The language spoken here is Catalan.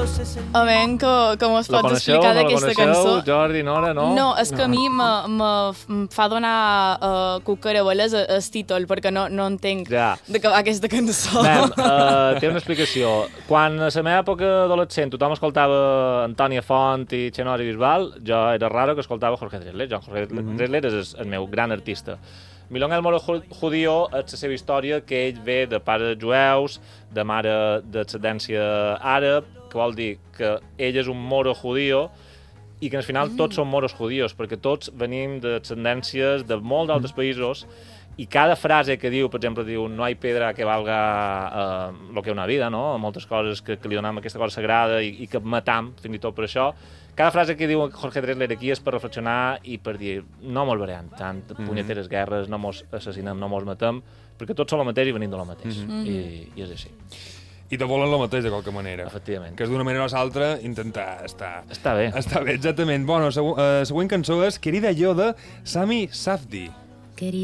A veure, que mos pots explicar d'aquesta cançó? Jordi, Nora, no? No, és que a mi me fa donar cucarabeles el títol, perquè no entenc de què va aquesta cançó. Té una explicació. Quan a la meva època adolescent tothom escoltava Antònia Font i Chenoa i Bisbal, jo era raro que escoltava Jorge Drexler. Jorge Drexler és el meu gran artista. Milonga el moro judío és la seva història, que ell ve de pares jueus, de mare d'ascendència àrab, que vol dir que ell és un moro judío i que al final tots som moros judíos, perquè tots venim d'ascendències de molts altres països i cada frase que diu, per exemple, diu no hay pedra que valga lo que una vida, no? Moltes coses que li donem aquesta cosa sagrada i que matam, fins i tot per això. Cada frase que diu Jorge Drexler aquí és per reflexionar i per dir no mos barem tant, punyeteres guerres, no mos assassinem, no mos matem, perquè tots som el mateix i venim de lo mateix. I és així. I te volen el mateix, de qualque manera. Efectivament. Que és d'una manera o l'altra intentar estar... Està bé. Està bé, exactament. Bueno, següent cançó és Querida Yo de Sami Safdie.